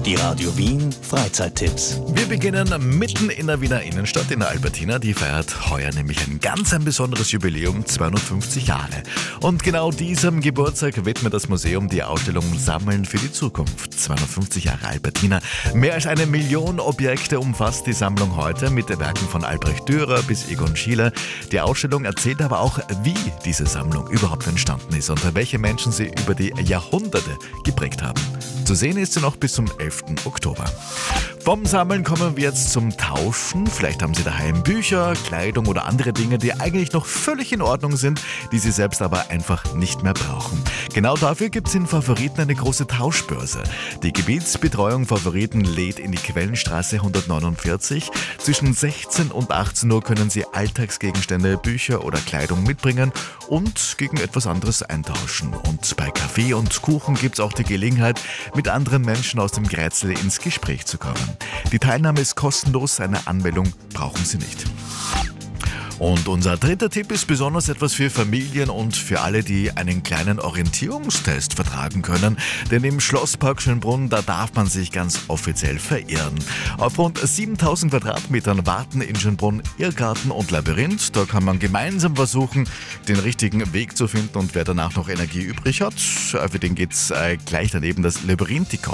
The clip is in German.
Die Radio Wien Freizeittipps. Wir beginnen mitten in der Wiener Innenstadt in der Albertina. Die feiert heuer nämlich ein besonderes Jubiläum, 250 Jahre. Und genau diesem Geburtstag widmet das Museum die Ausstellung Sammeln für die Zukunft. 250 Jahre Albertina. Mehr als 1 Million Objekte umfasst die Sammlung heute mit Werken von Albrecht Dürer bis Egon Schiele. Die Ausstellung erzählt aber auch, wie diese Sammlung überhaupt entstanden ist und welche Menschen sie über die Jahrhunderte geprägt haben. Zu sehen ist sie noch bis zum 11. Oktober. Vom Sammeln kommen wir jetzt zum Tauschen. Vielleicht haben Sie daheim Bücher, Kleidung oder andere Dinge, die eigentlich noch völlig in Ordnung sind, die Sie selbst aber einfach nicht mehr brauchen. Genau dafür gibt es in Favoriten eine große Tauschbörse. Die Gebietsbetreuung Favoriten lädt in die Quellenstraße 149. Zwischen 16 und 18 Uhr können Sie Alltagsgegenstände, Bücher oder Kleidung mitbringen und gegen etwas anderes eintauschen. Und bei Kaffee und Kuchen gibt es auch die Gelegenheit, mit anderen Menschen aus dem Grätzl ins Gespräch zu kommen. Die Teilnahme ist kostenlos, eine Anmeldung brauchen Sie nicht. Und unser dritter Tipp ist besonders etwas für Familien und für alle, die einen kleinen Orientierungstest vertragen können. Denn im Schlosspark Schönbrunn, da darf man sich ganz offiziell verirren. Auf rund 7000 Quadratmetern warten in Schönbrunn Irrgarten und Labyrinth. Da kann man gemeinsam versuchen, den richtigen Weg zu finden. Und wer danach noch Energie übrig hat, für den geht's gleich daneben das Labyrinthico.